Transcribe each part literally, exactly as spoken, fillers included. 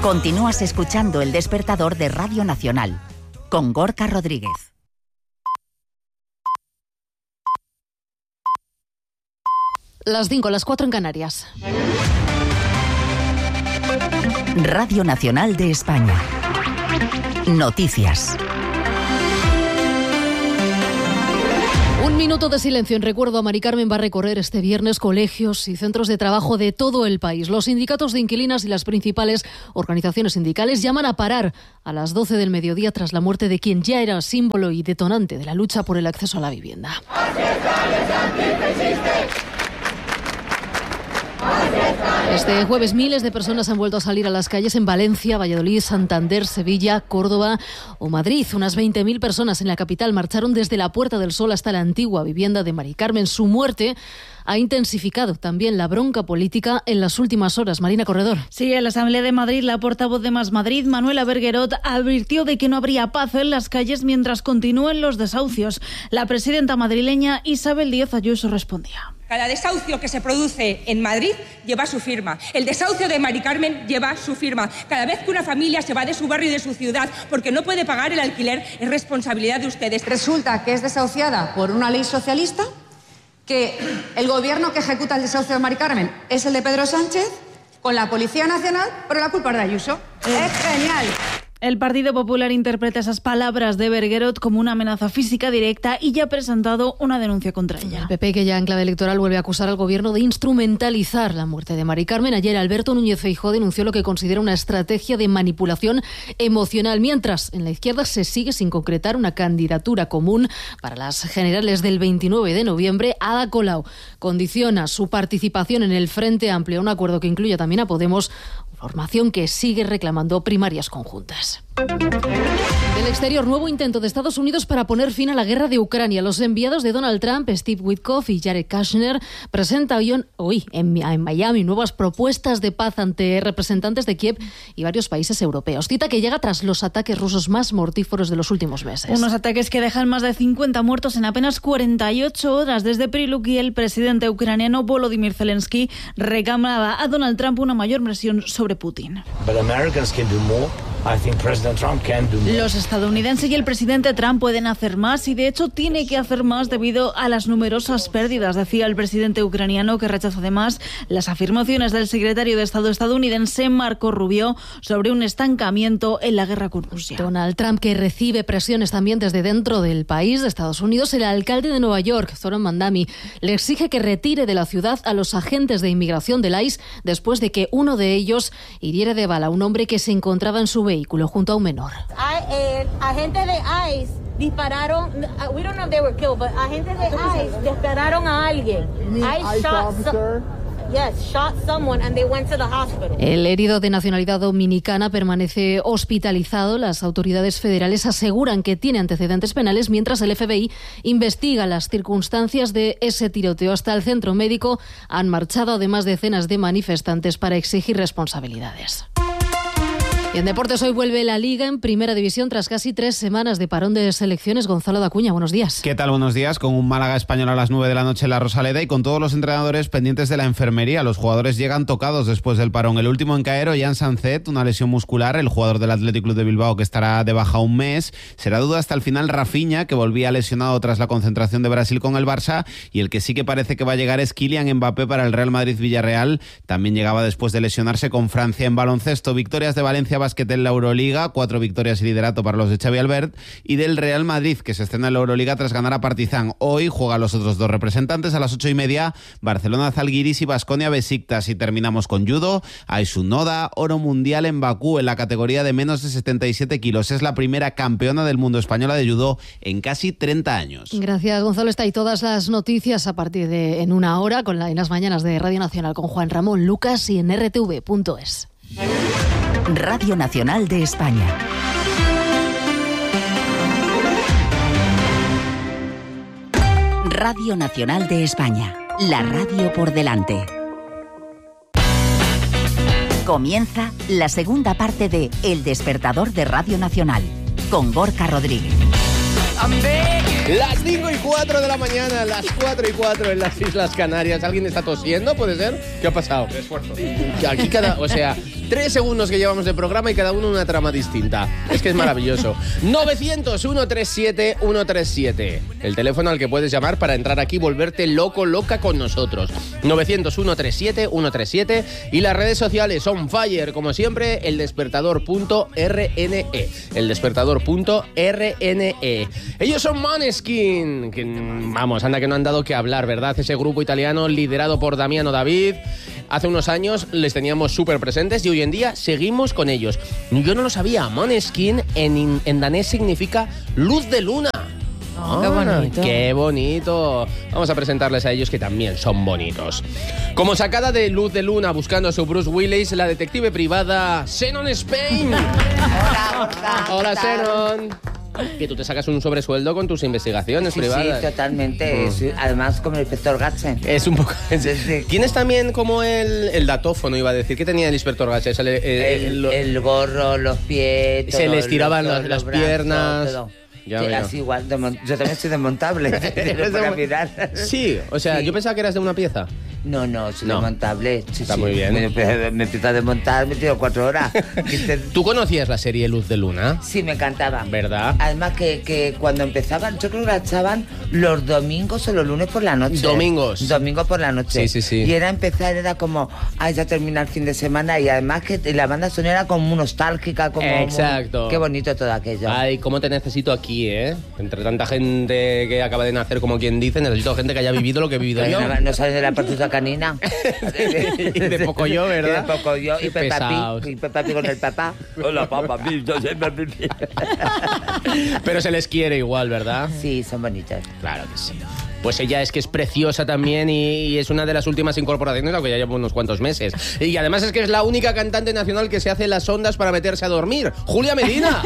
Continúas escuchando El Despertador de Radio Nacional, con Gorka Rodríguez. Las cinco, las cuatro en Canarias. Radio Nacional de España. Noticias. Un minuto de silencio en recuerdo a Mari Carmen va a recorrer este viernes colegios y centros de trabajo de todo el país. Los sindicatos de inquilinas y las principales organizaciones sindicales llaman a parar a las doce del mediodía tras la muerte de quien ya era símbolo y detonante de la lucha por el acceso a la vivienda. Este jueves miles de personas han vuelto a salir a las calles en Valencia, Valladolid, Santander, Sevilla, Córdoba o Madrid. Unas veinte mil personas en la capital marcharon desde la Puerta del Sol hasta la antigua vivienda de Mari Carmen. Su muerte ha intensificado también la bronca política en las últimas horas. Marina Corredor. Sí, en la Asamblea de Madrid, la portavoz de Más Madrid, Manuela Berguerot, advirtió de que no habría paz en las calles mientras continúen los desahucios. La presidenta madrileña Isabel Díaz Ayuso respondía. Cada desahucio que se produce en Madrid lleva su firma. El desahucio de Mari Carmen lleva su firma. Cada vez que una familia se va de su barrio y de su ciudad porque no puede pagar el alquiler, es responsabilidad de ustedes. Resulta que es desahuciada por una ley socialista, que el gobierno que ejecuta el desahucio de Mari Carmen es el de Pedro Sánchez, con la Policía Nacional, pero la culpa es de Ayuso. Eh. Es genial. El Partido Popular interpreta esas palabras de Berguerot como una amenaza física directa y ya ha presentado una denuncia contra ella. El P P, que ya en clave electoral vuelve a acusar al gobierno de instrumentalizar la muerte de Mari Carmen. Ayer Alberto Núñez Feijóo denunció lo que considera una estrategia de manipulación emocional, mientras en la izquierda se sigue sin concretar una candidatura común para las generales del veintinueve de noviembre. Ada Colau condiciona su participación en el Frente Amplio a un acuerdo que incluya también a Podemos, formación que sigue reclamando primarias conjuntas. Del exterior, nuevo intento de Estados Unidos para poner fin a la guerra de Ucrania. Los enviados de Donald Trump, Steve Witkoff y Jared Kushner, presentan hoy, hoy en, en Miami nuevas propuestas de paz ante representantes de Kiev y varios países europeos. Cita que llega tras los ataques rusos más mortíferos de los últimos meses. Unos ataques que dejan más de cincuenta muertos en apenas cuarenta y ocho horas. Desde Priluki, el presidente ucraniano Volodymyr Zelensky reclamaba a Donald Trump una mayor presión sobre Putin. But Americans can do more. I think President Trump can do more. Los estadounidenses y el presidente Trump pueden hacer más y de hecho tiene que hacer más debido a las numerosas pérdidas, decía el presidente ucraniano, que rechaza además las afirmaciones del secretario de Estado estadounidense Marco Rubio sobre un estancamiento en la guerra con Rusia. Donald Trump, que recibe presiones también desde dentro del país de Estados Unidos. El alcalde de Nueva York, Zoran Mandami, le exige que retire de la ciudad a los agentes de inmigración del I C E después de que uno de ellos hiriera de bala a un hombre que se encontraba en su vehículo junto a un menor. El agente de I C E dispararon, we don't know if they were killed, but agentes de I C E dispararon a alguien. I shot some, yes, shot someone and they went to the hospital. El herido, de nacionalidad dominicana, permanece hospitalizado. Las autoridades federales aseguran que tiene antecedentes penales, mientras el F B I investiga las circunstancias de ese tiroteo. Hasta el centro médico han marchado además decenas de manifestantes para exigir responsabilidades. Y en deportes, hoy vuelve la Liga en Primera División tras casi tres semanas de parón de selecciones. Gonzalo Dacuña, buenos días. ¿Qué tal? Buenos días. Con un Málaga Español a las nueve de la noche en la Rosaleda y con todos los entrenadores pendientes de la enfermería. Los jugadores llegan tocados después del parón. El último en caer, Ollán Sancet, una lesión muscular. El jugador del Athletic Club de Bilbao, que estará de baja un mes. Será duda hasta el final Rafinha, que volvía lesionado tras la concentración de Brasil con el Barça. Y el que sí que parece que va a llegar es Kylian Mbappé para el Real Madrid-Villarreal. También llegaba después de lesionarse con Francia. En baloncesto, victorias de Valencia Basket en la Euroliga. Cuatro victorias y liderato para los de Xavi Albert, y del Real Madrid, que se estrena en la Euroliga tras ganar a Partizan. Hoy juegan los otros dos representantes a las ocho y media, Barcelona Zalgiris y Baskonia Besiktas. Y terminamos con judo. Aisun Noda, oro mundial en Bakú en la categoría de menos de setenta y siete kilos. Es la primera campeona del mundo española de judo en casi treinta años. Gracias, Gonzalo. Está ahí todas las noticias a partir de en una hora con la, en las mañanas de Radio Nacional con Juan Ramón Lucas y en R T V punto es. Radio Nacional de España. Radio Nacional de España. La radio por delante. Comienza la segunda parte de El Despertador de Radio Nacional con Gorka Rodríguez. Las cinco y cuatro de la mañana, las cuatro y cuatro en las Islas Canarias. ¿Alguien está tosiendo? ¿Puede ser? ¿Qué ha pasado? Esfuerzo. Aquí cada, o sea, Tres segundos que llevamos de programa y cada uno una trama distinta. Es que es maravilloso. novecientos, ciento treinta y siete, ciento treinta y siete. El teléfono al que puedes llamar para entrar aquí y volverte loco, loca con nosotros. novecientos, ciento treinta y siete, ciento treinta y siete. Y las redes sociales on fire, como siempre, el despertador punto r n e. El despertador punto r n e. Ellos son Måneskin. Que, vamos, anda que no han dado que hablar, ¿verdad? Ese grupo italiano liderado por Damiano David. Hace unos años les teníamos súper presentes y hoy en día seguimos con ellos. Yo no lo sabía. Måneskin en, en danés significa luz de luna. Oh, qué bonito. ¡Qué bonito! Vamos a presentarles a ellos que también son bonitos. Como sacada de Luz de Luna buscando a su Bruce Willis, la detective privada Shannon Spain. Hola, hola. Hola, Shannon. Que tú te sacas un sobresueldo con tus investigaciones sí, privadas. Sí, totalmente. Mm. Sí, además, como el inspector Gatsen. Es un poco... Sí. Tienes también como el, el datófono, iba a decir. ¿Qué tenía el inspector Gatsen? El, el, el, el gorro, los pies... Se le estiraban los, las, los las brazos, piernas... Todo. Ya sí, veo. así igual, yo también soy desmontable. Para mirar. Sí, o sea, sí. Yo pensaba que eras de una pieza. No, no, soy no. desmontable. Sí, Está sí. muy bien. Me, me empiezo a desmontar, me tiro cuatro horas. ¿Tú conocías la serie Luz de Luna? Sí, me encantaba. ¿Verdad? Además que, que cuando empezaban, yo creo que la echaban los domingos o los lunes por la noche. Domingos. Domingos por la noche. Sí, sí, sí. Y era empezar, era como, ay, ya termina el fin de semana. Y además que la banda sonora era como nostálgica, como... Exacto. Muy, qué bonito todo aquello. Ay, cómo te necesito aquí, ¿eh? Entre tanta gente que acaba de nacer, como quien dice, necesito gente que haya vivido lo que he vivido yo. No, no sales de la partusa canina. Y de poco yo, ¿verdad? Y de poco yo. Y Qué Peppa pesados. Pig. Y Peppa Pig con el papá. Hola, papá. Pero se les quiere igual, ¿verdad? Sí, son bonitas. Claro que sí. Pues ella es que es preciosa también y, y es una de las últimas incorporaciones, aunque ya lleva unos cuantos meses. Y además es que es la única cantante nacional que se hace las ondas para meterse a dormir. ¡Julia Medina!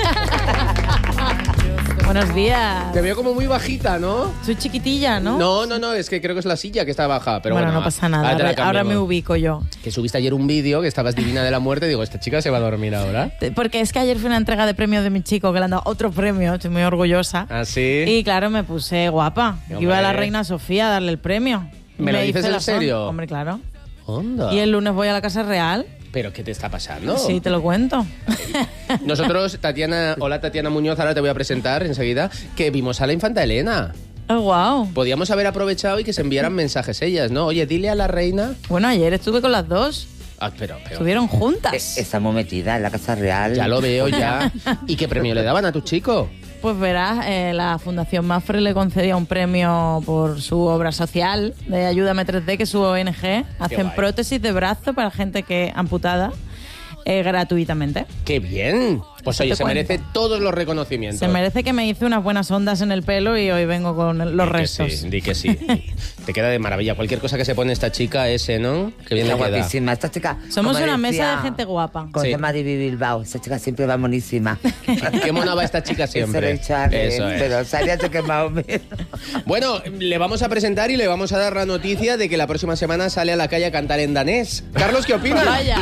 Buenos días. Te veo como muy bajita, ¿no? Soy chiquitilla, ¿no? No, no, no, es que creo que es la silla que está baja. Pero bueno, bueno, no pasa nada. Ahora, Ahora, ahora me ubico yo. Que subiste ayer un vídeo que estabas divina de la muerte y digo, esta chica se va a dormir ahora. Porque es que ayer fue una entrega de premios de mi chico que le han dado otro premio, estoy muy orgullosa. ¿Ah, sí? Y claro, me puse guapa. Hombre. Iba a la reina Sofía a darle el premio. ¿Me lo dices hice en la son. serio? Hombre, claro. Onda. Y el lunes voy a la Casa Real. ¿Pero qué te está pasando? Sí, te lo cuento. Nosotros, Tatiana, hola Tatiana Muñoz, ahora te voy a presentar enseguida, que vimos a la infanta Elena. Oh, wow. Podíamos haber aprovechado y que se enviaran mensajes ellas, ¿no? Oye, dile a la reina... Bueno, ayer estuve con las dos. Ah, pero, pero... Estuvieron juntas. Eh, estamos metidas en la Casa Real. Ya lo veo, ya. ¿Y qué premio le daban a tu chico? Pues verás, eh, la Fundación Mafre le concedía un premio por su obra social de Ayúdame tres D, que es su O N G. Hacen guay. prótesis de brazo para gente que amputada eh, gratuitamente. ¡Qué bien! Pues Eso oye, te se cuento. merece todos los reconocimientos. Se merece que me hice unas buenas ondas en el pelo y hoy vengo con los Di que restos. sí, di que sí. Te queda de maravilla. Cualquier cosa que se pone esta chica, ese, ¿no? Que bien Está le queda. guapísima. Esta chica... Somos como una decía- mesa de gente guapa. Con Sí. Mari Bilbao. Esa chica siempre va monísima. Qué mona va esta chica siempre. Eso, lo echarle, Eso es. Pero salía que más o menos. Bueno, le vamos a presentar y le vamos a dar la noticia de que la próxima semana sale a la calle a cantar en danés. Carlos, ¿qué opinas? Vaya.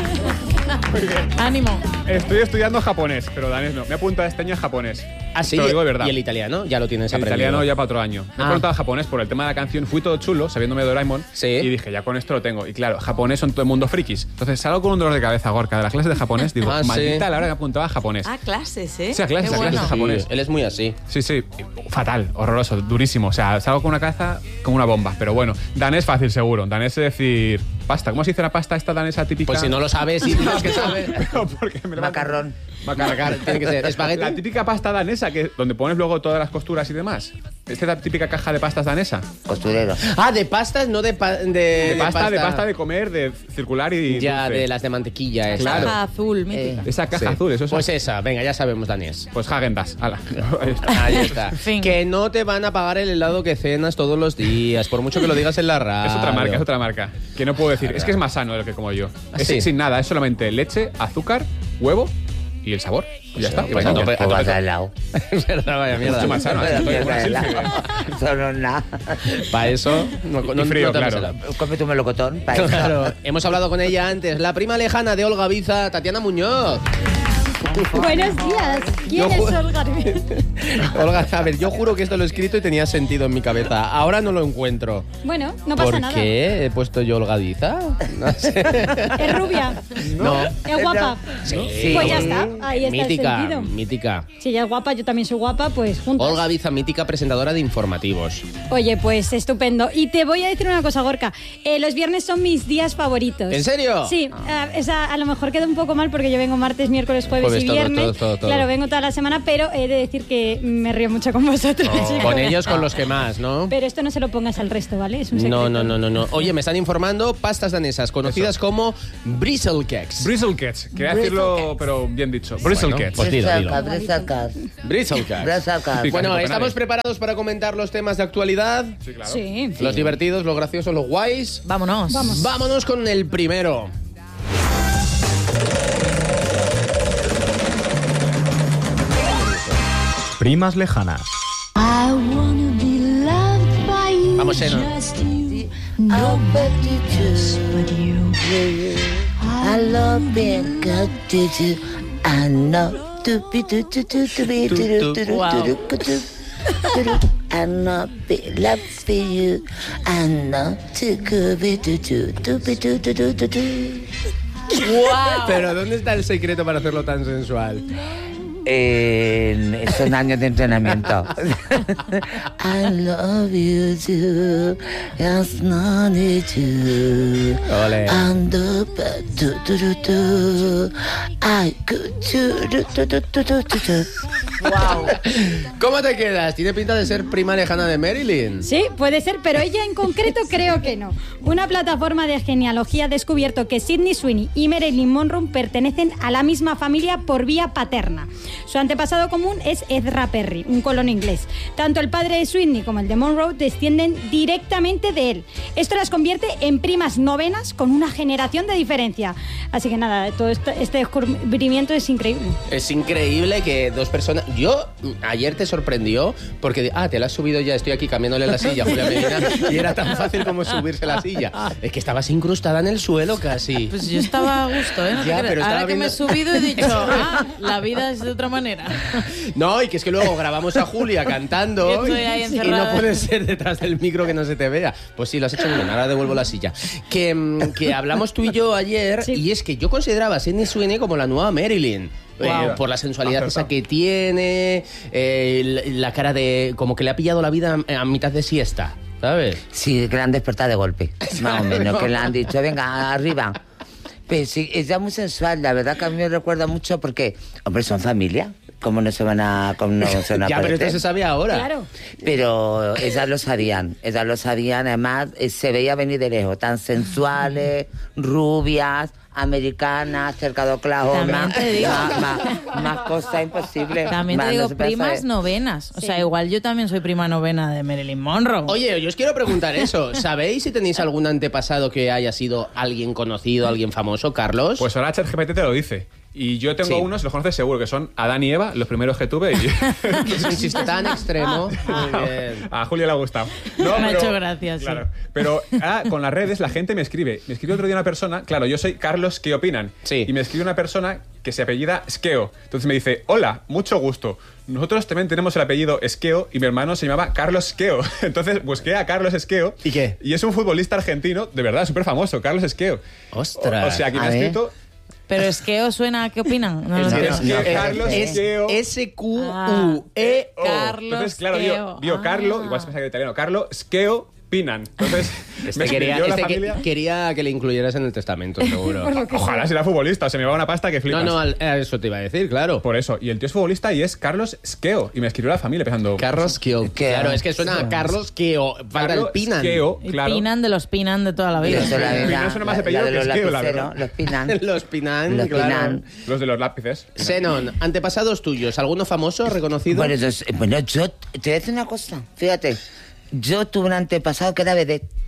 Ánimo. Estoy estudiando japonés, pero danés no. Me apunto a este año a japonés. Ah, sí. Te lo digo de verdad. ¿Y el italiano? Ya lo tienes El aprendido. italiano ya para otro año. Me he Ah. apuntado a japonés por el tema de la canción. Fui todo chulo, sabiéndome Doraemon. Sí. Y dije, ya con esto lo tengo. Y claro, japonés son todo el mundo frikis. Entonces salgo con un dolor de cabeza, Gorka, de las clases de japonés. Digo, Ah, sí. maldita la hora que me apuntaba a japonés. Ah, clases, ¿eh? Sí, a clases, Qué a clases bueno. de japonés. Sí, él es muy así. Sí, sí, fatal, horroroso, durísimo. O sea, salgo con una cabeza como una bomba. Pero bueno, danés fácil seguro. Danés es decir, pasta. ¿Cómo se dice la pasta esta danesa típica? Pues si no lo sabes, y dices que sabes. Pero porque me levanto- Macarrón. Macargar, tiene que ser espagueti. La típica pasta danesa, que donde pones luego todas las costuras y demás. Esta es la típica caja de pastas danesa. Costurero. Ah, de pastas, no de, pa- de, De pasta, de pasta de comer, de circular y Ya, dulce. de las de mantequilla. esa. Claro. Caja azul, mítica. Esa caja Sí. azul, eso es. Pues esa, venga, ya sabemos danés. Pues Häagen-Dazs. Ala. Ahí está. Ahí está. Fin. Que no te van a pagar el helado que cenas todos los días, por mucho que lo digas en la radio. Es otra marca, es otra marca. Que no puedo decir. Claro. Es que es más sano de lo que como yo. ¿Ah, Es sí? sin nada, es solamente leche, azúcar, huevo y el sabor. Y ya está. Y pues vainilla. a tope, a Pues tope. vas al lado. Es verdad, vaya mierda. Mucho más sano. así estoy Vas con al una lado. sílfides. Eso no es nada. Para eso, no, no, Y frío, no te claro. pasa nada. Come tu melocotón. para eso. Claro, hemos hablado con ella antes, la prima lejana de Olga Biza, Tatiana Muñoz. Buenos días. ¿Quién Yo es ju- Olga Rivera? Olga, a ver, yo juro que esto lo he escrito y tenía sentido en mi cabeza. Ahora no lo encuentro. Bueno, no pasa ¿Por nada. qué he puesto yo Olgadiza? No sé. Es rubia. No. Es guapa. Sí. Pues ya está. Ahí está Mítica, el sentido. mítica. Si ella es guapa, yo también soy guapa, pues juntas. Olga Biza, mítica presentadora de informativos. Oye, pues estupendo. Y te voy a decir una cosa, Gorka. Eh, los viernes son mis días favoritos. ¿En serio? Sí. eh, esa, a lo mejor queda un poco mal porque yo vengo martes, miércoles, jueves, Jueves, y todo, viernes. todo, todo, todo. Claro, vengo toda la semana, pero he de decir que me río mucho con vosotros. chicos. Con ellos, con los que más, ¿no? Pero esto no se lo pongas al resto, ¿vale? Es un secreto. No, no, no, no, no. Oye, me están informando pastas danesas conocidas como Bristlecakes. Bristlecakes. Quería decirlo, pero bien dicho. Bueno, Bristlecakes. pues dilo, dilo. Bristlecakes. Bristlecakes. Bristlecakes. Bueno, Pican ¿estamos penales. preparados para comentar los temas de actualidad? Sí, claro. Sí. Los divertidos, los graciosos, los guays. Vámonos. Vamos. Vámonos con el primero. Primas lejanas. Vamos, Seno. I love being good to you. I know. I know be love for you. I know to go be to do to be do do do do do. Wow. Pero ¿dónde está el secreto para hacerlo tan sensual? En estos años de entrenamiento. I love you too. Yes, no need you. Ole. And the do do do do. I could do do do do do do do. Wow. ¿Cómo te quedas? Tiene pinta de ser prima lejana de Marilyn. Sí, puede ser, pero ella en concreto creo que no. Una plataforma de genealogía ha descubierto que Sydney Sweeney y Marilyn Monroe pertenecen a la misma familia por vía paterna. Su antepasado común es Ezra Perry, un colono inglés. Tanto el padre de Sweeney como el de Monroe descienden directamente de él. Esto las convierte en primas novenas con una generación de diferencia. Así que nada, todo este, este descubrimiento es increíble. Es increíble que dos personas... Yo, ayer te sorprendió porque... Ah, te la has subido ya, estoy aquí cambiándole la silla a Julia Medina y era tan fácil como subirse la silla. Es que estabas incrustada en el suelo casi. Pues yo estaba a gusto, ¿eh? No te Ya, creas. pero estaba Ahora que me he viendo- subido he dicho, ah, la vida es de otra manera. No, y que es que luego grabamos a Julia cantando Yo estoy ahí y, y encerrada. no puede ser detrás del micro que no se te vea. Pues sí, lo has hecho muy bien, ahora devuelvo la silla. Que, mm, que hablamos tú y yo ayer y es que yo consideraba a Sydney Sweeney como la nueva Marilyn. Eh, Wow. por la sensualidad esa Acertado. que tiene, eh, la, la cara de... como que le ha pillado la vida a, a mitad de siesta, ¿sabes? Sí, que la han despertado de golpe. Más o menos, que le han dicho, venga, arriba. Pero sí, es ya muy sensual, la verdad que a mí me recuerda mucho porque, hombre, son familia. ¿Cómo no se van a, cómo no se van a Ya, pero esto parecer? se sabe ahora. Claro. Pero ellas lo sabían, ellas lo sabían, además eh, se veía venir de lejos, tan sensuales, rubias, americanas, cerca de Oklahoma, También te digo. más, más, más cosas imposibles. También te Más, digo, no se puede primas saber. novenas. O sea, igual yo también soy prima novena de Marilyn Monroe. Oye, yo os quiero preguntar eso. ¿Sabéis si tenéis algún antepasado que haya sido alguien conocido, alguien famoso, Carlos? Pues ahora ChatGPT te lo dice. Y yo tengo Sí. unos, los conoces seguro, que son Adán y Eva, los primeros que tuve. Y... Es un chiste tan extremo. Muy bien. A Julia le ha gustado. Me ha hecho gracia, sí. Claro. Pero ah, con las redes la gente me escribe. Me escribió otro día una persona, claro, yo soy Carlos, ¿qué opinan? Sí. Y me escribe una persona que se apellida Skeo. Entonces me dice, hola, mucho gusto. Nosotros también tenemos el apellido Skeo y mi hermano se llamaba Carlos Skeo. Entonces busqué a Carlos Skeo. ¿Y qué? Y es un futbolista argentino, de verdad, súper famoso, Carlos Skeo. Ostras. O, o sea, que me A ha ver. escrito... Pero es que os suena, ¿qué opinan? No lo Es que- entiendo. es que no, no, Carlos es- Skeo... S Q U Ah, E O. Carlos Entonces, claro, Skeo. vio, vio Ah. Carlo, igual se pensaba que era italiano, Carlo Skeo Pinan. Entonces, Este me quería, escribió la este que- familia. quería que le incluyeras en el testamento, seguro. Ojalá sea futbolista, se me va una pasta que No, flipas. no, al- a eso te iba a decir, claro. Por eso. Y el tío es futbolista y es Carlos Skeo. Y me escribió la familia pensando... Carlos Skeo. Skeo. Claro, es que suena a Carlos Skeo. Falta Carlos el Pinan. Skeo, Y claro. Pinan de los Pinan de toda la vida. Eso, la Pinan verdad, suena más la- apellido la de que los Skeo, la lapiceros, verdad. los Pinan. Los Pinan, Los claro. Pinan. Los de los lápices. Zenon, antepasados tuyos, ¿alguno famoso, reconocido? Bueno, yo, bueno, yo te voy a decir una cosa, fíjate, yo tuve un antepasado que era vedette.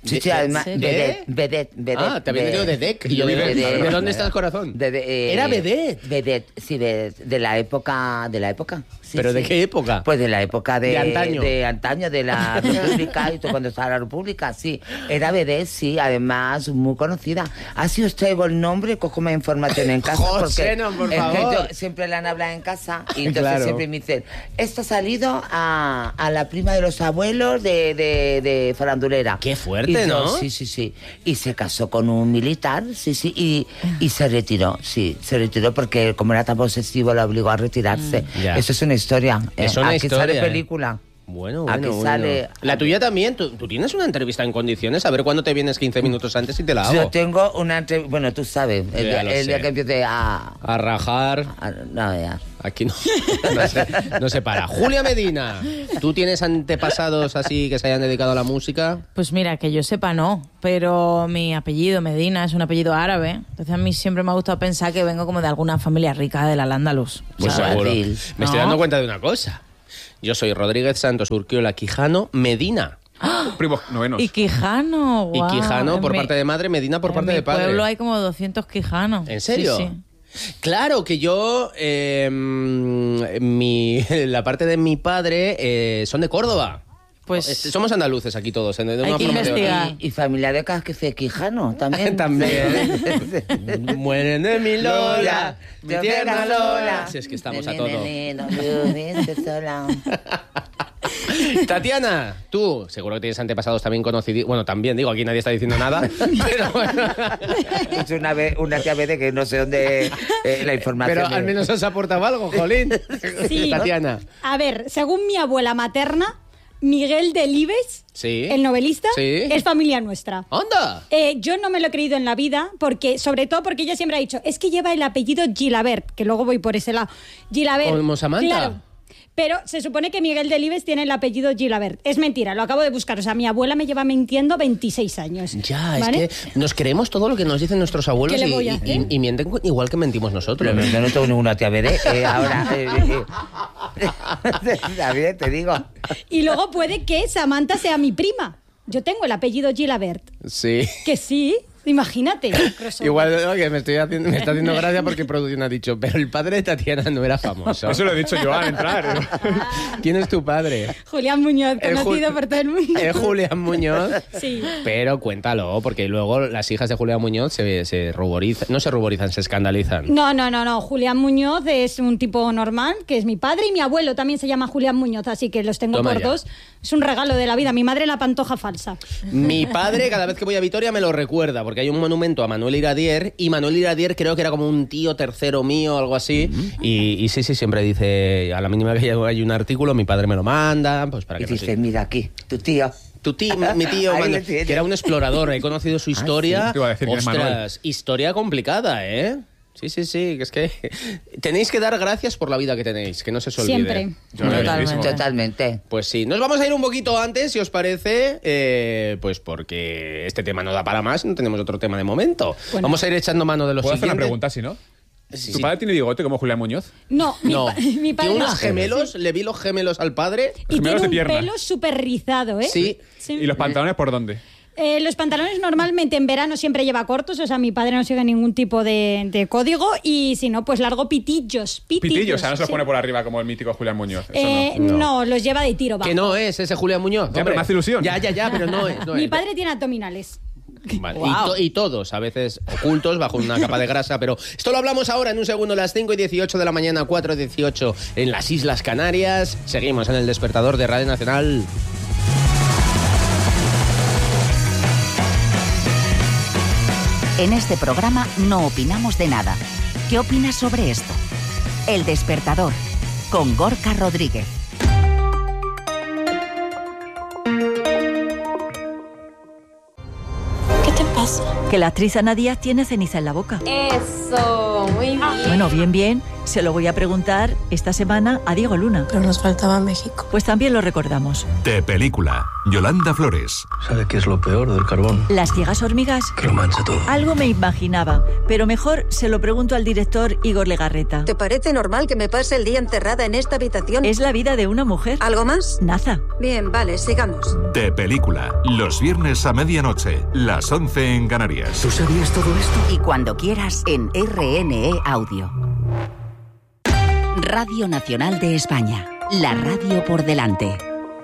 Sí, sí, además, vedette, vedette, vedette. Ah, te había entendido de Dec. Y yo digo, ¿de dónde está el corazón? De, de, eh, Era vedette. Vedette, sí, de, de la época, de la época. Sí, ¿Pero sí. de qué época? Pues de la época de, de antaño. De antaño, de la República, y todo cuando estaba la República, sí. Era vedette, sí, además muy conocida. Así os traigo el nombre, cojo más información en casa. José, porque no, por es favor. que yo siempre la han hablado en casa y entonces Claro. siempre me dicen, esto ha salido a, a la prima de los abuelos de, de, de farandulera. Qué fuerte, Y yo, ¿no? Sí, sí, sí. Y se casó con un militar, sí, sí, y, y se retiró, sí, se retiró porque como era tan posesivo la obligó a retirarse. Mm, ya. Eso es una historia. Es eh, una Aquí historia, sale eh. película. Bueno, Aquí bueno, bueno. sale- La tuya también. ¿Tú, tú tienes una entrevista en condiciones. A ver cuándo te vienes quince minutos antes y te la hago. Yo tengo una entrevista, bueno, tú sabes, el, Ya día- lo el día sé. que empiece a... A rajar. a- no, ya. Aquí no, no, se, no se para. Julia Medina, ¿tú tienes antepasados así que se hayan dedicado a la música? Pues mira, que yo sepa no, pero mi apellido, Medina, es un apellido árabe. Entonces a mí siempre me ha gustado pensar que vengo como de alguna familia rica del Al-Ándalus. Pues ¿sabes? seguro. Fácil. Me estoy No. dando cuenta de una cosa. Yo soy Rodríguez Santos Urquiola Quijano Medina. Primo novenos. Y Quijano, guau. Y Quijano por En mi- parte de madre, Medina por en parte mi de padre. pueblo hay como doscientos Quijanos. ¿En serio? Sí, sí. Claro que yo, eh, mi, la parte de mi padre eh, son de Córdoba. Pues Este, somos andaluces aquí todos. De una Hay que forma o de otra. investigar. Y, y familia de Casque Quijano, también. También. Mueren de mi Lola, mi tierna Lola. Si es que estamos a todo. Tatiana, tú, seguro que tienes antepasados también conocidos. Bueno, también digo, aquí nadie está diciendo nada. Pero bueno. Es una, vez, una tía vez de que no sé dónde eh, la información. Pero de- al menos os ha aportado algo, Jolín. Sí. Tatiana. A ver, según mi abuela materna, Miguel Delibes, Sí. el novelista, Sí. es familia nuestra. ¡Anda! Eh, yo no me lo he creído en la vida, porque sobre todo porque ella siempre ha dicho, es que lleva el apellido Gilabert, que luego voy por ese lado. Gilabert. Como Samantha. Claro. Pero se supone que Miguel Delibes tiene el apellido Gilabert. Es mentira, lo acabo de buscar. O sea, mi abuela me lleva mintiendo veintiséis años. Ya, ¿vale? es que nos creemos todo lo que nos dicen nuestros abuelos ¿Qué le y, voy a y- hacer? y mienten igual que mentimos nosotros. Pero yo no tengo ninguna tía B D. Eh, ahora, eh, eh, está bien, te digo. Y luego puede que Samantha sea mi prima. Yo tengo el apellido Gilabert. Sí. Que sí, imagínate. crossover. Igual no, que me, estoy haciendo, me está haciendo gracia porque producción ha dicho, pero el padre de Tatiana no era famoso. Eso lo he dicho yo al entrar. ¿Quién es tu padre? Julián Muñoz, El Ju- conocido por todo el mundo. Es Julián Muñoz. Sí. Pero cuéntalo, porque luego las hijas de Julián Muñoz se, se ruborizan, no se ruborizan, se escandalizan. No, no, no, no. Julián Muñoz es un tipo normal, que es mi padre, y mi abuelo también se llama Julián Muñoz, así que los tengo Toma por ya. dos. Es un regalo de la vida. Mi madre la pantoja falsa. Mi padre, cada vez que voy a Vitoria, me lo recuerda, porque hay un monumento a Manuel Iradier, y Manuel Iradier creo que era como un tío tercero mío o algo así, y, y sí, sí, siempre dice, a la mínima que hay un artículo, mi padre me lo manda, pues para Y que... no dice, sé- mira aquí, tu tío. Tu tío, mi tío, Ahí Manuel, le tiene. que era un explorador, he conocido su historia. sí. Te iba a decir que es Ostras, historia complicada, ¿eh? Sí, sí, sí, que es que tenéis que dar gracias por la vida que tenéis, que no se os olvide. Siempre. Yo lo he Totalmente. visto. Totalmente. Pues sí, nos vamos a ir un poquito antes, si os parece, eh, pues porque este tema no da para más, no tenemos otro tema de momento. Bueno. Vamos a ir echando mano de los ¿Puedo hacer una siguientes. pregunta, si no? Sí. ¿Tu padre tiene bigote como Julián Muñoz? No, mi, No, pa- mi padre tiene no. unos gemelos, le vi los gemelos al padre. Y gemelos tiene de un pierna. pelo súper rizado, ¿eh? Sí. Sí. ¿Y los pantalones por dónde? Eh, los pantalones normalmente en verano siempre lleva cortos, o sea, mi padre no sigue ningún tipo de, de código, y si no, pues largo pitillos. Pitillos, Pitillos, o sea, no se los sí. pone por arriba como el mítico Julián Muñoz. Eso Eh, no. no. los lleva de tiro, va. Que no es ese Julián Muñoz. pero hombre. me hace ilusión. Ya, ya, ya, pero no es. No Mi es. padre tiene abdominales. Vale, Wow. y, to- y todos, a veces ocultos bajo una capa de grasa, pero esto lo hablamos ahora en un segundo, las cinco y dieciocho de la mañana, cuatro y dieciocho en las Islas Canarias. Seguimos en el despertador de Radio Nacional. En este programa no opinamos de nada. ¿Qué opinas sobre esto? El Despertador, con Gorka Rodríguez. ¿Qué te pasa? Que la actriz Ana Díaz tiene ceniza en la boca. Eso, muy bien. Bueno, bien, bien. Se lo voy a preguntar esta semana a Diego Luna. Pero nos faltaba México. Pues también lo recordamos. De película, Yolanda Flores. ¿Sabe qué es lo peor del carbón? Las ciegas hormigas. Que lo mancha todo. Algo me imaginaba, pero mejor se lo pregunto al director Igor Legarreta. ¿Te parece normal que me pase el día encerrada en esta habitación? Es la vida de una mujer. ¿Algo más? Naza. Bien, vale, sigamos. De película, los viernes a medianoche, las once en Canarias. ¿Tú sabías todo esto? Y cuando quieras en R N E Audio. Radio Nacional de España. La radio por delante.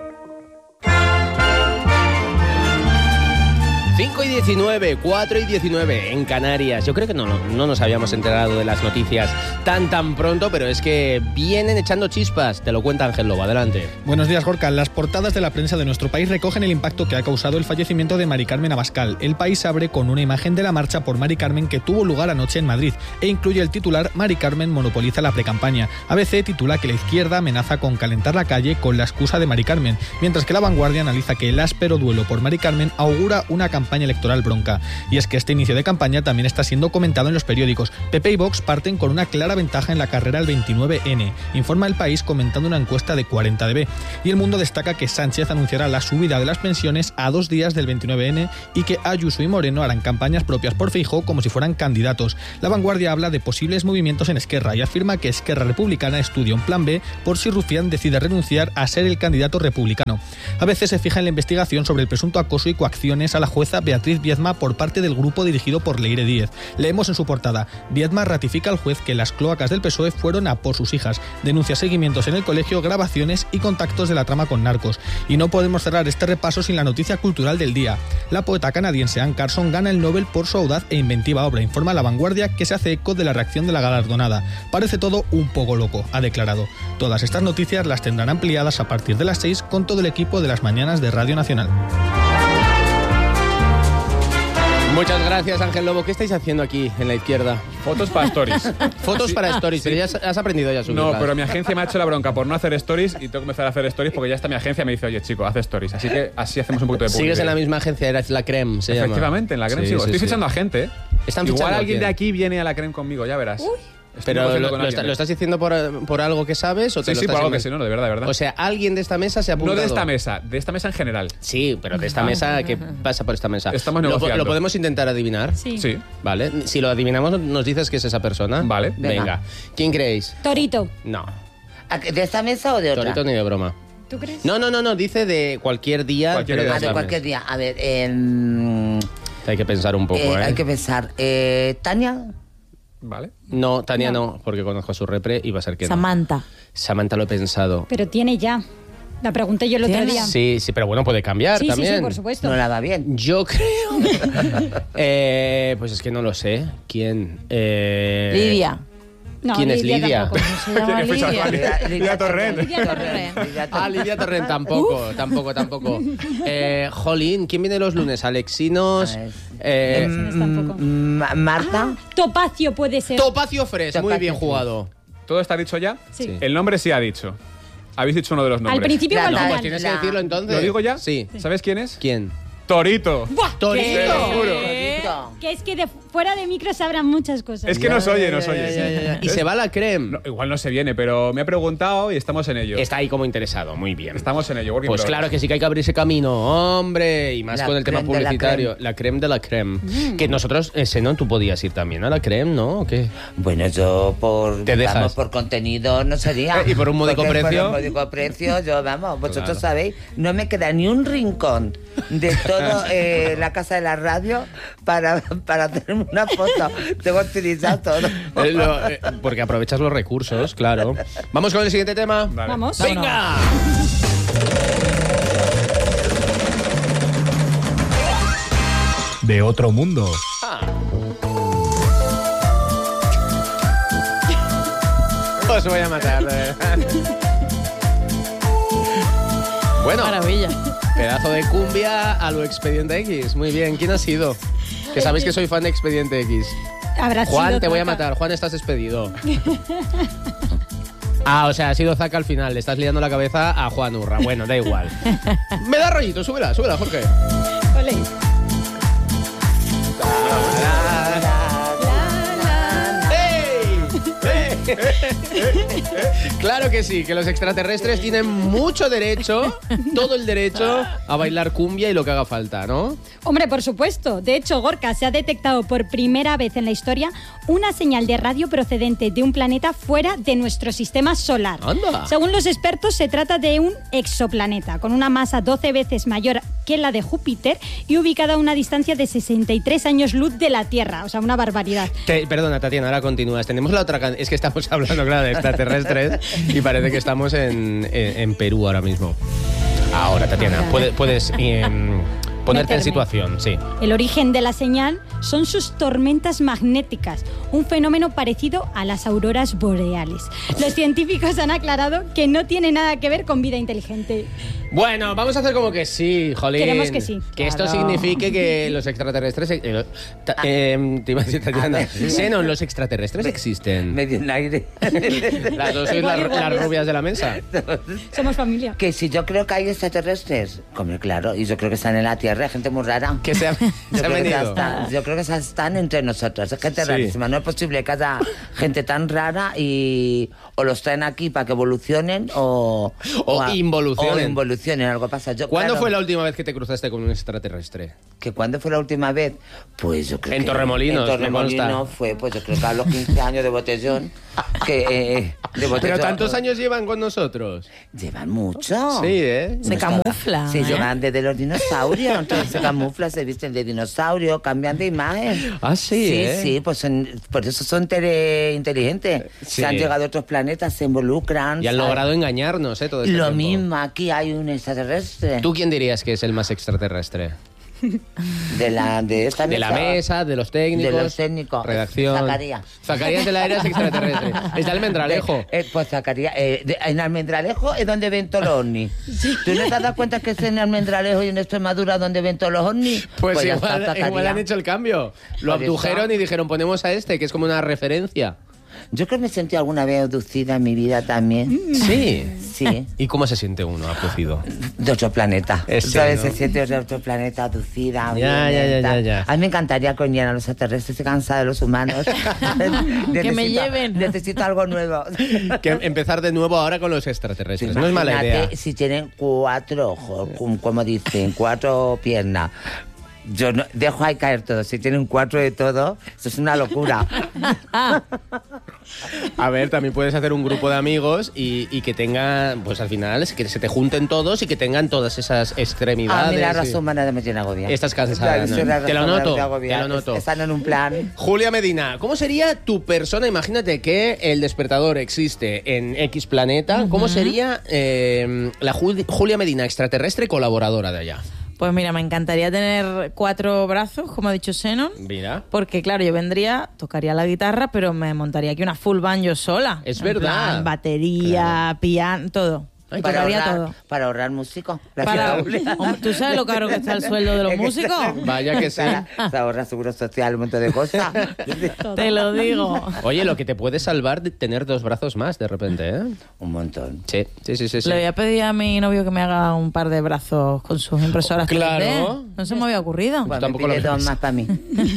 cinco y diecinueve, cuatro y diecinueve en Canarias. Yo creo que no, no, no nos habíamos enterado de las noticias tan tan pronto, pero es que vienen echando chispas. Te lo cuenta Ángel Lobo, adelante. Buenos días, Gorka. Las portadas de la prensa de nuestro país recogen el impacto que ha causado el fallecimiento de Mari Carmen Abascal. El País abre con una imagen de la marcha por Mari Carmen que tuvo lugar anoche en Madrid e incluye el titular Mari Carmen monopoliza la precampaña. A B C titula que la izquierda amenaza con calentar la calle con la excusa de Mari Carmen, mientras que La Vanguardia analiza que el áspero duelo por Mari Carmen augura una campaña electoral bronca. Y es que este inicio de campaña también está siendo comentado en los periódicos. P P y Vox parten con una clara ventaja en la carrera al veintinueve ene, informa El País comentando una encuesta de cuarenta de B. Y El Mundo destaca que Sánchez anunciará la subida de las pensiones a dos días del veintinueve ene y que Ayuso y Moreno harán campañas propias por Feijóo como si fueran candidatos. La Vanguardia habla de posibles movimientos en Esquerra y afirma que Esquerra Republicana estudia un plan B por si Rufián decide renunciar a ser el candidato republicano. A veces se fija en la investigación sobre el presunto acoso y coacciones a la jueza Beatriz Viedma por parte del grupo dirigido por Leire Díez. Leemos en su portada: Viedma ratifica al juez que las cloacas del P S O E fueron a por sus hijas. Denuncia seguimientos en el colegio, grabaciones y contactos de la trama con narcos. Y no podemos cerrar este repaso sin la noticia cultural del día. La poeta canadiense Anne Carson gana el Nobel por su audaz e inventiva obra. Informa La Vanguardia que se hace eco de la reacción de la galardonada. Parece todo un poco loco, ha declarado. Todas estas noticias las tendrán ampliadas a partir de las seis con todo el equipo de las mañanas de Radio Nacional. Muchas gracias, Ángel Lobo. ¿Qué estáis haciendo aquí en la izquierda? Fotos para stories. Fotos Sí. para stories, Sí. pero ya has, has aprendido ya a subirlas. No, pero mi agencia me ha hecho la bronca por no hacer stories y tengo que empezar a hacer stories porque ya está mi agencia me dice, oye, chico, haz stories. Así que así hacemos un poquito de publicidad. Sigues en la misma agencia, eres la Creme, se Efectivamente, llama. en la Creme Sí, sigo. sí, Estoy sí. fichando a gente, ¿eh? ¿Están Igual fichando a alguien quién? de aquí viene a la Creme conmigo, ya verás. Estoy Pero negociando lo, con lo alguien. está- ¿lo estás diciendo por, por algo que sabes o te Sí, lo sí, estás por algo que inven- sí, no, no, de verdad, de verdad. O sea, alguien de esta mesa se ha No apuntado. de esta mesa, de esta mesa en general. Sí, pero de esta mesa, ¿qué pasa por esta mesa? Estamos ¿Lo, negociando. ¿Lo podemos intentar adivinar? Sí. Sí. Vale. Si lo adivinamos, nos dices que es esa persona. Vale. Venga. Venga. ¿Quién creéis? Torito. No. ¿De esta mesa o de otra? Torito ni de broma. ¿Tú crees? No, no, no, no. Dice de cualquier día. Cualquier pero día. Ah, de esta cualquier mesa. día. A ver, em, Hay que pensar un poco, eh, ¿eh? hay que pensar. Eh, ¿Tania? Vale. No, Tania no. porque conozco a su repre y va a ser que no. Samantha. Samantha lo he pensado. Pero tiene ya. La pregunté yo el otro ¿Tiene? día. Sí, sí, pero bueno, puede cambiar sí, sí, también. sí, por supuesto. No la va bien. Yo creo. eh, pues es que no lo sé. ¿Quién? Eh, Lidia. No, ¿Quién es Lidia Lidia? tampoco. Se llama ¿Qué fichas, Lidia. Lidia? Lidia Torrent. Lidia Torrent. Ah, Lidia Torrent tampoco, tampoco, tampoco. Eh, Jolín, ¿quién viene los lunes? Alexinos. A ver. Eh, Alexinos tampoco. Ma- Marta. Topacio puede ser. Topacio Fresh, muy Topacio bien Fresh. jugado. ¿Todo está dicho ya? Sí. El nombre sí ha dicho. Habéis dicho uno de los nombres. Al principio o La- al la- final. Pues tienes que La- decirlo entonces. ¿Lo digo ya? Sí. ¿Sabes quién es? ¿Quién? Torito. Torito. Te lo juro. Que es que de fuera de micro sabrán muchas cosas. Es que nos oye, nos Ya, oye. ya, ya, ya. Y se va la creme. No, igual no se viene, pero me ha preguntado y estamos en ello. Está ahí como interesado, muy bien. Estamos en ello. working Pues progress. claro que sí que hay que abrir ese camino, hombre, y más La con el tema creme de la publicitario. La creme de la creme. Que nosotros, ese no, tú podías ir también a la creme, ¿no? ¿O qué? Bueno, yo por, ¿Te dejas? vamos, por contenido no sería. ¿Y por un módico Porque precio? Por un módico precio, yo, vamos, vosotros Claro. sabéis, no me queda ni un rincón de toda la casa de la radio para, para hacerme una foto. Tengo utilizado todo. Eh, lo- eh, porque aprovechas los recursos, claro. Vamos con el siguiente tema. Vale. Vamos. ¡Venga! De otro mundo. Os voy a matar, de verdad. Bueno, Maravilla. pedazo de cumbia a lo Expediente X. Muy bien, ¿quién ha sido? Que sabéis que soy fan de Expediente X. Habrá Juan, sido te voy a Zaca. matar. Juan, estás despedido. Ah, o sea, ha sido Zaca al final. Le estás liando la cabeza a Juan Urra. Bueno, da igual. Me da rollito, súbela, súbela, Jorge. Ole. ¡Ey! ¡Ey! Claro que sí, que los extraterrestres tienen mucho derecho, todo el derecho a bailar cumbia y lo que haga falta, ¿no? Hombre, por supuesto. De hecho, Gorka, se ha detectado por primera vez en la historia una señal de radio procedente de un planeta fuera de nuestro sistema solar. ¡Anda! Según los expertos, se trata de un exoplaneta con una masa doce veces mayor que la de Júpiter y ubicada a una distancia de sesenta y tres años luz de la Tierra. O sea, una barbaridad. Te, perdona, Tatiana, ahora continúas. Tenemos la otra can- Es que estamos hablando, claro, de extraterrestres y parece que estamos en, en, en Perú ahora mismo. Ahora, Tatiana, puedes, puedes eh, ponerte en Meterme. situación, sí. El origen de la señal son sus tormentas magnéticas, un fenómeno parecido a las auroras boreales. Los científicos han aclarado que no tiene nada que ver con vida inteligente. Bueno, vamos a hacer como que sí, jolín. Queremos que sí. Que Claro. esto signifique que los extraterrestres... eh, eh, ta- eh, te iba a decir, Tatiana. Xenon, ¿los extraterrestres existen? Medio en aire. Las dos sois las, las rubias de la mesa. Somos familia. Que si yo creo que hay extraterrestres, como claro, y yo creo que están en la Tierra, hay gente muy rara. Que se, ha- Yo se creo han que venido. están- yo creo que esas están entre nosotros, es gente Sí. rarísima. No es posible que haya gente tan rara y o los traen aquí para que evolucionen o... O a- involucionen. O involucionen, algo pasa. Yo, ¿Cuándo claro, fue la última vez que te cruzaste con un extraterrestre? ¿Que cuándo fue la última vez? Pues yo creo En que... Torremolinos, En me consta. Torremolinos fue, pues yo creo que a los quince años de botellón. Que, eh, de botellón. Pero tantos años llevan con nosotros. Llevan mucho. Sí, ¿eh? Se camufla. Se ¿eh? llevan desde los dinosaurios, entonces se camuflan, se visten de dinosaurio, cambian de imagen. Ah, sí, Sí, ¿eh? sí, pues son, por eso son tele- inteligentes. Sí. Se han llegado a otros planetas, se involucran. Y han ¿sabes? logrado engañarnos, ¿eh? Todo este Lo tiempo. mismo, aquí hay un extraterrestre. ¿Tú quién dirías que es el más extraterrestre? De la, de esta De la mesa, de los técnicos. De los técnicos. Redacción. Zacarías. Zacarías de la era es extraterrestre. Es de Almendralejo. De- eh, pues Zacarías, eh, de- en Almendralejo es donde ven todos los ovnis. ¿Tú no te has dado cuenta que es en Almendralejo y en Extremadura donde ven todos los ovnis? Pues, ya igual, está, Zacarías. igual han hecho el cambio. Lo Por eso. abdujeron y dijeron, ponemos a este, que es como una referencia. Yo creo que me sentí alguna vez abducida en mi vida también. Sí. Sí. ¿Y cómo se siente uno abducido? De otro planeta. Ese, ¿Sabes? ¿no? Se siente de otro planeta, abducida. Ya, ya, ya, violenta. ya, ya. A mí me encantaría que vinieran los extraterrestres, estoy cansada de los humanos. Que me Necesito- lleven. Necesito algo nuevo. Que empezar de nuevo ahora con los extraterrestres. No es mala Imagínate idea. si tienen cuatro ojos, cum- como dicen, cuatro piernas. Yo no, dejo ahí caer todo. Si tienen cuatro de todo, eso es una locura. A ver, también puedes hacer un grupo de amigos y, y que tengan, pues al final, que se te junten todos y que tengan todas esas extremidades. A mí la y- raza humana me tiene agobiada. Estás cansada, Ya, ¿no? soy la Te lo raza humana, noto, me agobia. te lo noto. Están en un plan. Julia Medina, ¿cómo sería tu persona? Imagínate que el despertador existe en X planeta. ¿Cómo sería eh, la Ju- Julia Medina, extraterrestre colaboradora de allá? Pues mira, me encantaría tener cuatro brazos, como ha dicho Xenon. Mira. Porque claro, yo vendría, tocaría la guitarra, pero me montaría aquí una full band yo sola. Es En verdad. plan, batería, piano, todo. Ay, Tocaría para, ahorrar, todo. para ahorrar músicos. Para- Hombre, ¿tú sabes lo caro que está el sueldo de los músicos? Vaya que sí. Se ahorra seguro social, un montón de cosas. Te lo digo. Oye, lo que te puede salvar de tener dos brazos más de repente, ¿eh? Un montón. Sí, sí, sí, sí. sí. Le voy a pedir a mi novio que me haga un par de brazos con sus impresoras Claro. tres D. No se me había ocurrido. Bueno, tampoco me lo pide dos ves. más para mí.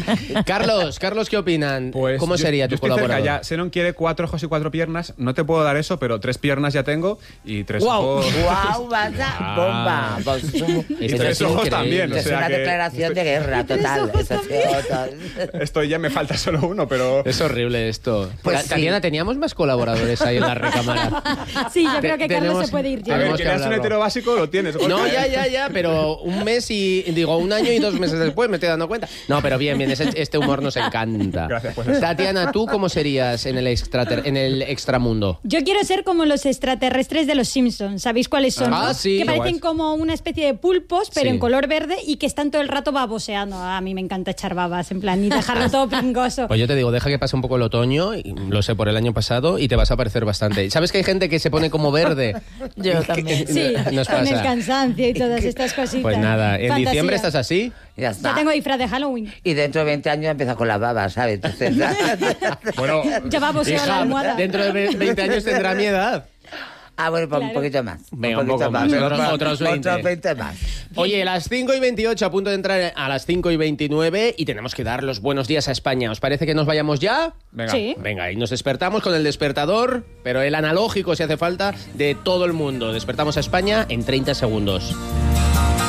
Carlos, Carlos, ¿qué opinan? Pues ¿Cómo yo- sería yo tu estoy cerca colaborador? ya. Xenon quiere cuatro ojos y cuatro piernas. No te puedo dar eso, pero tres piernas ya tengo y tres Wow, ojos. wow, vaya bomba. Pues, somos- Y eso tres es ojos increíble. también, o Es sea una que declaración de guerra total. Eso sí, total. Esto ya me falta solo uno, pero. Es horrible esto. Pues Ta- sí. Tatiana, teníamos más colaboradores ahí en la recámara. Sí, yo Te- creo que Carlos tenemos- se puede ir A ya. ver, Tenemos que que eres un hablarlo. hetero básico, lo tienes. No, Gorka, ya, ¿eh? ya, ya, pero un mes y, digo, un año y dos meses después me estoy dando cuenta. No, pero bien, bien, ese- este humor nos encanta. Gracias, pues. Tatiana, ¿tú cómo serías en el, extrater- en el extramundo? Yo quiero ser como los extraterrestres de los Simpsons. ¿Sabéis cuáles son? Ah, no? sí. Que parecen Guays. como una especie de pulpos, pero Sí. en color verde y que están todo el rato baboseando. A mí me encanta echar babas, en plan, y dejarlo todo pringoso. Pues yo te digo, deja que pase un poco el otoño, y lo sé por el año pasado, y te vas a parecer bastante. ¿Sabes que hay gente que se pone como verde? Yo también. Sí, Nos con el pasa. cansancio y todas estas cositas. Pues nada, en Fantasía. diciembre estás así. Ya está. Ya tengo disfraz de Halloween. Y dentro de veinte años empieza con la baba, ¿sabes? Entonces, Bueno, Ya baboseo la Hija, almohada. dentro de ve- veinte años tendrá mi edad. Ah, bueno, pues Claro. un poquito más. Venga, un poco más. Otros, Otros, otros veinte. Otros veinte más. Oye, las cinco y veintiocho, a punto de entrar a las cinco y veintinueve y tenemos que dar los buenos días a España. ¿Os parece que nos vayamos ya? Venga. Sí. Venga, y nos despertamos con el despertador, pero el analógico si hace falta, de todo el mundo. Despertamos a España en treinta segundos.